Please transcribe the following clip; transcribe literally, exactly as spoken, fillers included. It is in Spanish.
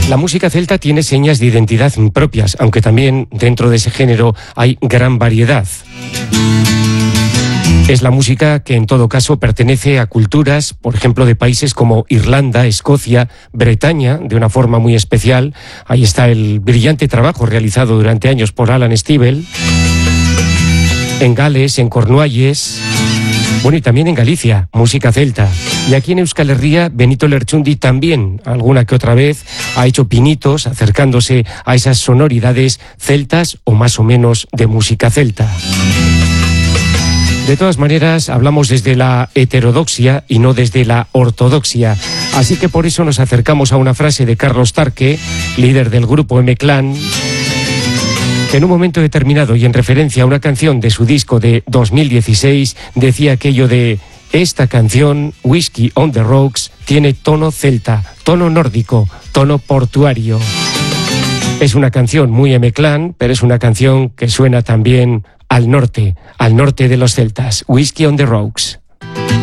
La música celta tiene señas de identidad propias, aunque también dentro de ese género hay gran variedad. Es la música que en todo caso pertenece a culturas, por ejemplo, de países como Irlanda, Escocia, Bretaña, de una forma muy especial. Ahí está el brillante trabajo realizado durante años por Alan Stivell. En Gales, en Cornualles, bueno, y también en Galicia, música celta. Y aquí en Euskal Herria, Benito Lerchundi también, alguna que otra vez, ha hecho pinitos acercándose a esas sonoridades celtas o más o menos de música celta. De todas maneras, hablamos desde la heterodoxia y no desde la ortodoxia. Así que por eso nos acercamos a una frase de Carlos Tarque, líder del grupo M-Clan, que en un momento determinado y en referencia a una canción de su disco de dos mil dieciséis decía aquello de: esta canción, Whiskey on the Rocks, tiene tono celta, tono nórdico, tono portuario. Es una canción muy M-Clan, pero es una canción que suena también al norte, al norte de los celtas. Whiskey on the Rocks.